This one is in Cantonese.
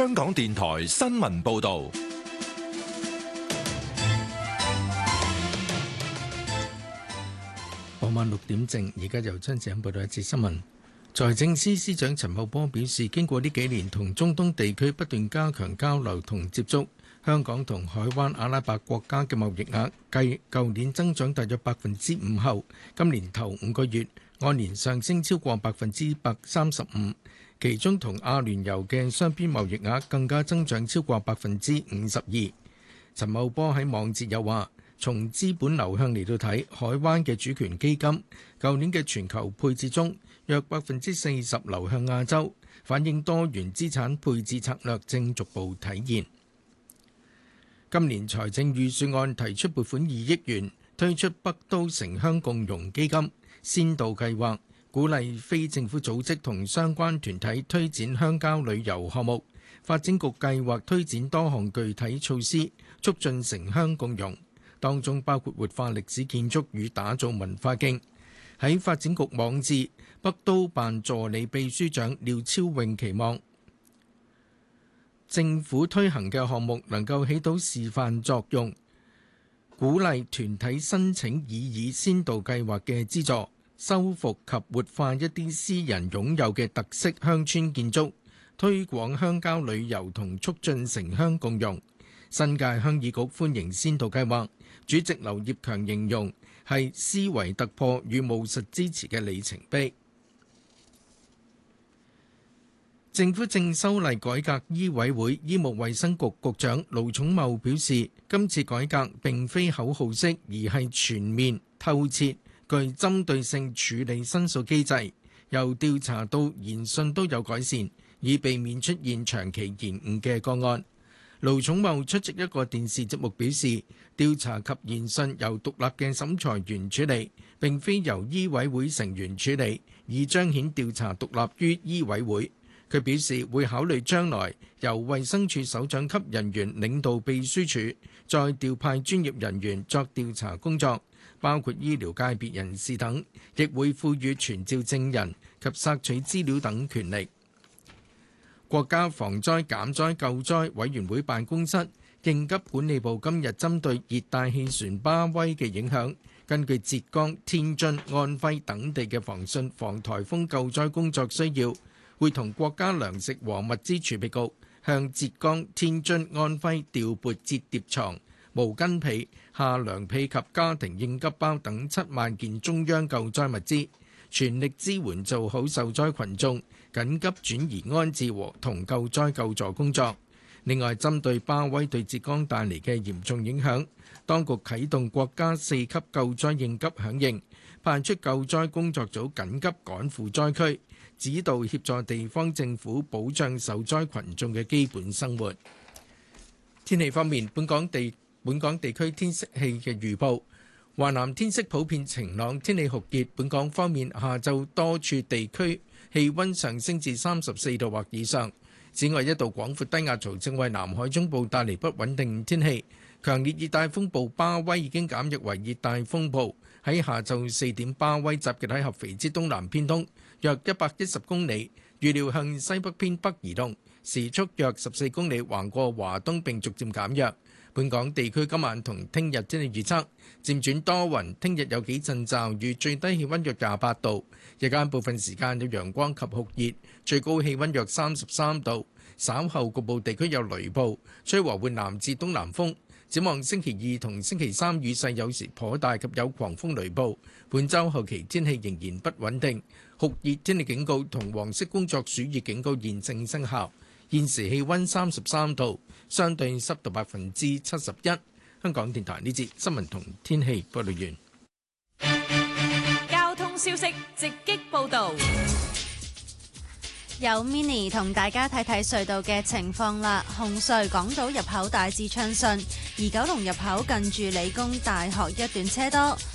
香港電台新聞報道。 傍晚6點正，而家由張子欣報道一節新聞。財政司司長陳茂波表示，經過呢幾年同中東地區不斷加強交流同接觸，香港同海灣阿拉伯國家嘅貿易額繼舊年增長大約5%後，今年頭5個月按年上升超過135%，其中同阿聯酋嘅雙邊貿易額更加增長超過52%。陳茂波喺網誌又話，從資本流向嚟到睇，海灣嘅主權基金舊年嘅全球配置中，約40%流向亞洲，反映多元資產配置策略正逐步體現。今年財政預算案提出撥款2億元，推出北都城鄉共融基金先導計劃，鼓勵非政府組織同相關團體推展鄉郊旅遊項目。發展局計劃推展多項具體措施，促進城鄉共融，當中包括活化歷史建築與打造文化徑。喺發展局網誌，北都辦助理秘書長廖超穎期望政府推行嘅項目能夠起到示範作用，鼓勵團體申請以先導計劃嘅資助，修復及活化一啲私人擁有嘅特色鄉村建築，推廣鄉郊旅遊同促進城鄉共融。新界鄉議局歡迎先導計劃，主席劉業強形容係思維突破與務實支持嘅里程碑。政府正修例改革醫委會，醫務衛生局局長盧寵茂表示，今次改革並非口號式，而係全面、透徹、具針對性處理申訴機制，由調查到研訊都有改善，以避免出現長期延誤嘅個案。盧寵茂出席一個電視節目表示，調查及研訊由獨立嘅審裁員處理，並非由醫委會成員處理，以彰顯調查獨立於醫委會。佢表示會考慮將來由衛生署首長級人員領導秘書處，再調派專業人員作調查工作，包括醫療界別人士等，亦會賦予傳召證人及索取資料等權力。國家防災減災救災委員會辦公室應急管理部今日針對熱帶氣旋巴威嘅影響，根據浙江、天津、安徽等地嘅防汛防颱風救災工作需要，會同國家糧食和物資儲備局向浙江、天津、安徽調撥摺疊床、毛巾被、夏涼被及家庭應急包等7萬件中央救災物資，全力支援做好受災群眾緊急轉移安置和同救災救助工作。另外，針對巴威對浙江帶嚟嘅嚴重影響，當局啟動國家4級救災應急響應，派出救災工作組緊急趕赴災區，指導協助地方政府保障受災群眾嘅基本生活。天氣方面，本港地區天氣嘅預報，華南天色普遍晴朗，天氣酷熱。本港方面，下晝多處地區氣溫上升至34度或以上。此外，一道廣闊低壓槽正為南海中部帶嚟不穩定天氣。強烈熱帶風暴巴威已經減弱為熱帶風暴。喺下晝4點，巴威集結喺合肥之東南偏東約110公里，預料向西北偏北移動，時速約14公里，橫過華東並逐漸減弱。本港地區今晚同聽日天氣預測漸轉多雲，聽日有幾陣驟雨，最低氣溫約28度，日間部分時間有陽光及酷熱，最高氣溫約33度。稍後局部地區有雷暴，吹和緩南至東南風。展望星期2同星期3雨勢有時頗大及有狂風雷暴。本週後期天氣仍然不穩定，酷熱天氣警告同黃色工作暑熱警告現正生效。現時氣溫33度，相對濕度71%。香港電台呢節新聞同天氣報道完。 交通消息直擊報導。 有 Mini 同大家睇睇隧道嘅情況啦。紅隧港島入口大致暢順，而九龍入口近住理工大學一段車多。